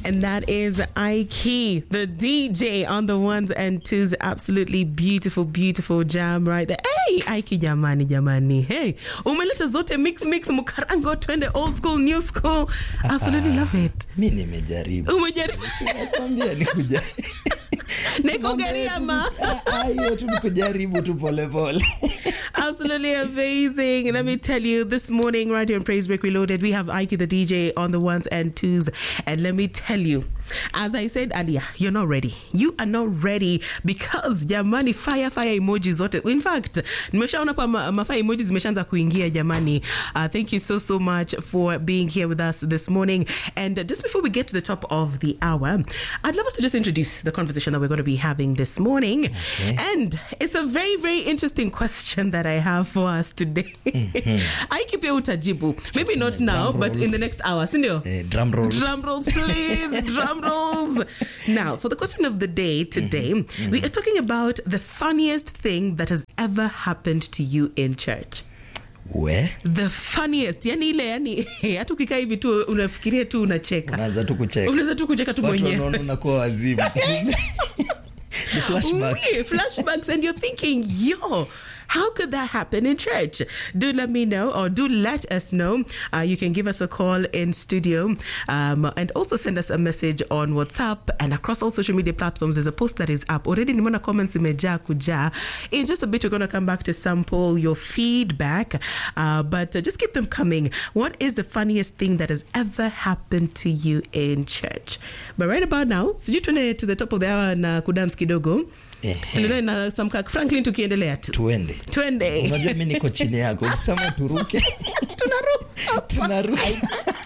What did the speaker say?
And that is Ike, the DJ on the ones and twos. Absolutely beautiful, beautiful jam right there. Hey, Ike jamani. Hey, umeleta zote mix mukarango twende old school, new school. Absolutely love it. Mimi nimejaribu. Sinakwambia nikujaribu. Nikugeria ma. Ayo tu nikujaribu tu pole pole. Absolutely amazing. Let me tell you, this morning right here on Praise Break Reloaded, we have Ike the DJ on the ones and twos. And let me tell you, as I said earlier, you're not ready. You are not ready because jamani fire emojis zote. In fact, nimeshaona pa fire emojis zimeshaanza kuingia jamani. Thank you so much for being here with us this morning. And just before we get to the top of the hour, I'd love us to just introduce the conversation that we're going to be having this morning. Okay. And it's a very, very interesting question that I have for us today. I keep you utajibu. Maybe not now, but in the next hour. Sindio? Drum rolls. Drum rolls, please. Drum rolls. Now, for the question of the day today, we are talking about the funniest thing that has ever happened to you in church. Where? The funniest. Yani hata ukikaa hivi tu unafikiria tu unacheka. Unaanza tu kucheka tu mwenyewe. Watu wanaona unakuwa wazimu. The flashbacks, and you're thinking, yo, how could that happen in church? Do let me know, or do let us know. You can give us a call in studio, and also send us a message on WhatsApp and across all social media platforms. There's a post that is up already. Nimona comments imeja kuja. In just a bit, we're going to come back to sample your feedback, but just keep them coming. What is the funniest thing that has ever happened to you in church? But right about now, sijui tuende to the top of the hour na kudance kidogo. Ndio na Samkak Franklin tukiendelea tu. Twende. Unajua mimi niko chini yako. Ukisema turuke. Tunaruka.